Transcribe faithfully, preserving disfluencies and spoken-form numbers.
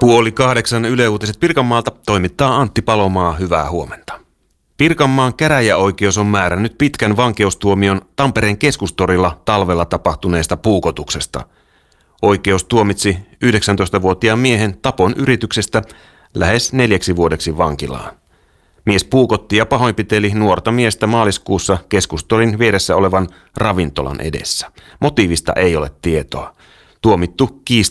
Puoli kahdeksan Yle Uutiset Pirkanmaalta toimittaa Antti Palomaa. Hyvää huomenta. Pirkanmaan käräjäoikeus on määrännyt pitkän vankeustuomion Tampereen Keskustorilla talvella tapahtuneesta puukotuksesta. Oikeus tuomitsi yhdeksäntoistavuotiaan miehen tapon yrityksestä lähes neljäksi vuodeksi vankilaan. Mies puukotti ja pahoinpiteli nuorta miestä maaliskuussa Keskustorin vieressä olevan ravintolan edessä. Motiivista ei ole tietoa. Tuomittu kiisti